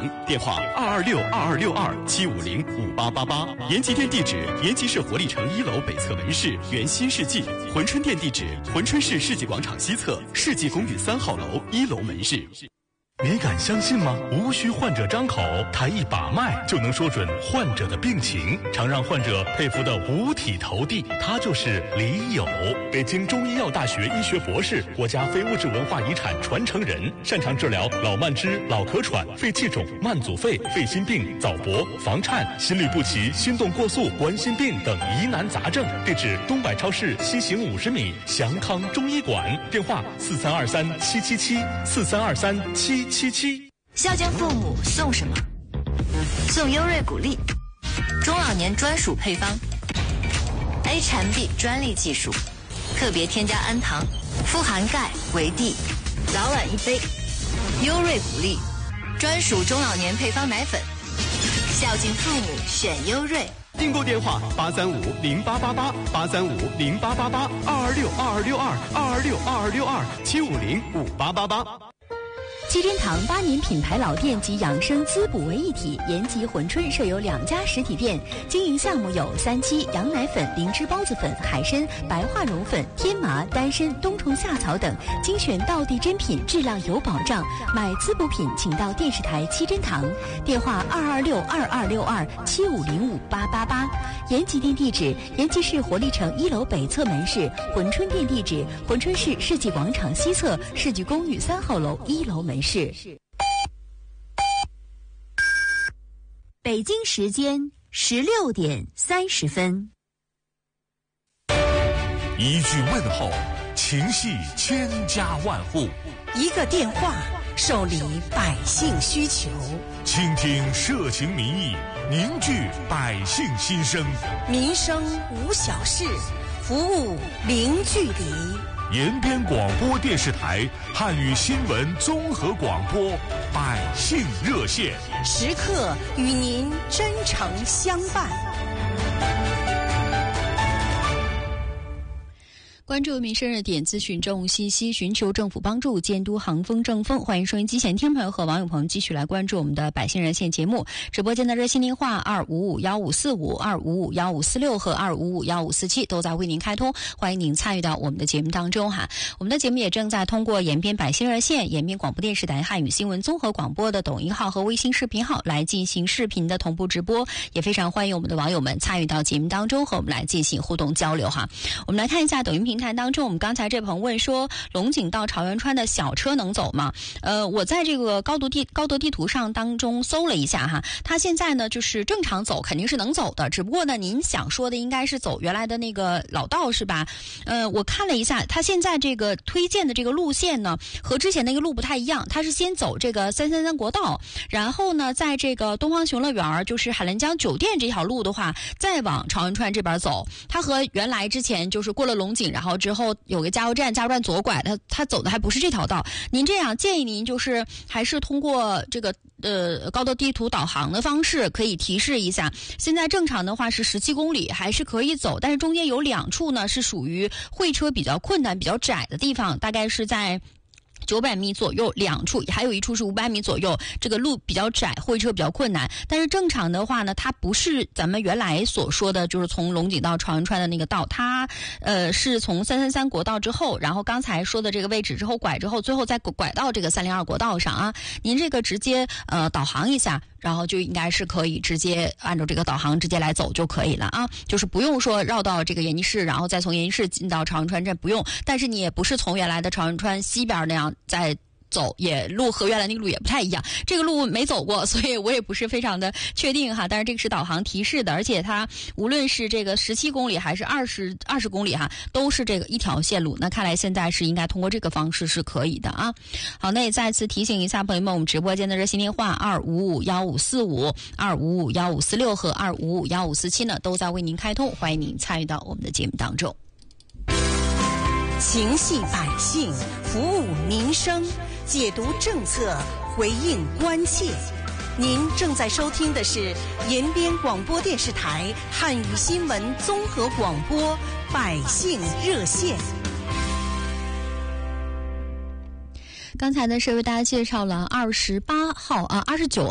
堂，电话226226275058888。延吉店地址：延吉市活力城1楼北侧门市原新世纪。珲春店地址：珲春市世纪广场西侧世纪公寓3号楼1楼门市。 你敢相信吗？无需患者张口，抬一把脉就能说准患者的病情，常让患者佩服的五体投地。他就是李友，北京中医药大学医学博士，国家非物质文化遗产传承人，擅长治疗老慢支、老咳喘、肺气肿、慢阻肺、肺心病、早搏、房颤、心律不齐、心动过速、冠心病等疑难杂症。地址：东百超市西行50米，祥康中医馆。电话：4323777743237777。 孝敬父母送什么？送优瑞谷粒，中老年专属配方 ，A 产 B 专利技术，特别添加氨糖，富含钙、维 D， 早晚一杯。优瑞谷粒，专属中老年配方奶粉，孝敬父母选优瑞。 订购电话：8350888，8350888，2262262，2262262，7505888。 七珍堂8年品牌老店及养生滋补为一体，延吉珲春设有2家实体店，经营项目有3七、羊奶粉、灵芝孢子粉、海参、白化绒粉、天麻、丹参、冬虫夏草等，精选道地珍品，质量有保障。买滋补品请到电视台七珍堂，电话2262262，7505888。延吉店地址：延吉市活力城1楼北侧门市；珲春店地址：珲春市世纪广场西侧世纪公寓3号楼1楼门市。北京时间16点30分。 一句问候，情系千家万户； 一个电话，受理百姓需求。 倾听社情民意，凝聚百姓心声。 民生无小事，服务零距离。 延边广播电视台汉语新闻综合广播百姓热线， 时刻与您真诚相伴。 关注民生热点，咨询政务信息，寻求政府帮助，监督行风政风。欢迎收音机前听朋友和网友朋友继续来关注我们的百姓热线节目。直播间的热线电话2551545、2551546和2551547都在为您开通，欢迎您参与到我们的节目当中哈。我们的节目也正在通过延边百姓热线、延边广播电视台汉语新闻综合广播的抖音号和微信视频号来进行视频的同步直播，也非常欢迎我们的网友们参与到节目当中和我们来进行互动交流哈。我们来看一下抖音平台当中，我们刚才这朋友问说，龙井到朝阳川的小车能走吗？我在这个高德地图上当中搜了一下哈，它现在呢就是正常走肯定是能走的，只不过呢您想说的应该是走原来的那个老道是吧？我看了一下，它现在这个推荐的这个路线呢和之前那个路不太一样，它是先走这个333国道，然后呢在这个东方雄乐园就是海澜江酒店这条路的话，再往朝阳川这边走，它和原来之前就是过了龙井，然后之后有个加油站左拐，它走的还不是这条道。您这样建议您就是还是通过这个高德地图导航的方式可以提示一下，现在正常的话是17公里还是可以走，但是中间有2处呢是属于会车比较困难比较窄的地方，大概是在900米左右2处，还有1处是500米左右，这个路比较窄，会车比较困难。但是正常的话呢，它不是咱们原来所说的就是从龙井到朝阳川的那个道，它是从333国道之后，然后刚才说的这个位置之后拐之后，最后再拐到这个302国道上啊。您这个直接导航一下，然后就应该是可以直接按照这个导航直接来走就可以了啊，就是不用说绕到这个延吉市，然后再从延吉市进到朝阳川站，不用。但是你也不是从原来的朝阳川西边那样再走，也路和原来那个路也不太一样，这个路没走过，所以我也不是非常的确定哈。但是这个是导航提示的，而且它无论是这个17公里还是20公里哈，都是这个一条线路。那看来现在是应该通过这个方式是可以的啊。好，那也再次提醒一下朋友们，我们直播间的热线电话2551545、2551546和2551547呢，都在为您开通，欢迎您参与到我们的节目当中。 情系百姓，服务民生，解读政策，回应关切。您正在收听的是延边广播电视台汉语新闻综合广播百姓热线。 刚才呢是为大家介绍了28号29